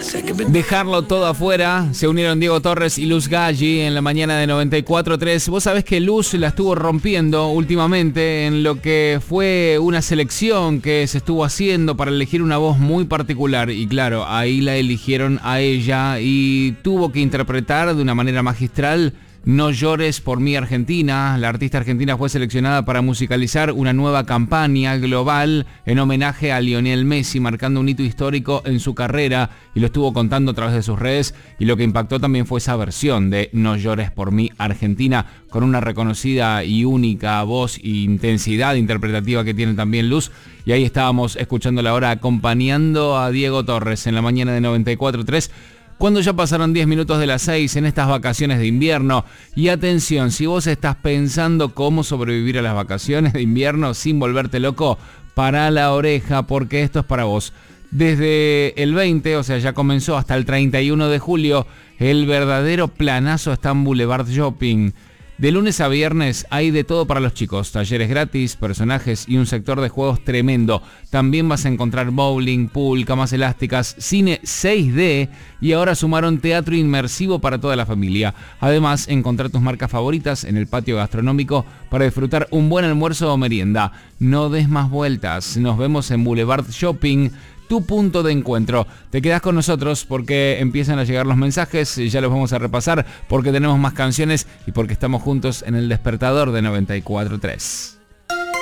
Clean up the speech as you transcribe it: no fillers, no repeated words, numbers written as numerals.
Dejarlo todo afuera. Se unieron Diego Torres y Luz Galli en la mañana de 94.3. Vos sabés que Luz la estuvo rompiendo últimamente en lo que fue una selección que se estuvo haciendo para elegir una voz muy particular. Y claro, ahí la eligieron a ella y tuvo que interpretar de una manera magistral No llores por mí, Argentina. La artista argentina fue seleccionada para musicalizar una nueva campaña global en homenaje a Lionel Messi, marcando un hito histórico en su carrera, y lo estuvo contando a través de sus redes. Y lo que impactó también fue esa versión de No llores por mí, Argentina, con una reconocida y única voz e intensidad interpretativa que tiene también Luz. Y ahí estábamos escuchándola ahora acompañando a Diego Torres en la mañana de 94.3. Cuando ya pasaron 10 minutos de las 6 en estas vacaciones de invierno. Y atención, si vos estás pensando cómo sobrevivir a las vacaciones de invierno sin volverte loco, pará la oreja, porque esto es para vos. Desde el 20, o sea, ya comenzó, hasta el 31 de julio, el verdadero planazo está en Boulevard Shopping. De lunes a viernes hay de todo para los chicos, talleres gratis, personajes y un sector de juegos tremendo. También vas a encontrar bowling, pool, camas elásticas, cine 6D y ahora sumaron teatro inmersivo para toda la familia. Además, encontrar tus marcas favoritas en el patio gastronómico para disfrutar un buen almuerzo o merienda. No des más vueltas, nos vemos en Boulevard Shopping, tu punto de encuentro. Te quedás con nosotros porque empiezan a llegar los mensajes, ya los vamos a repasar porque tenemos más canciones y porque estamos juntos en el despertador de 94.3.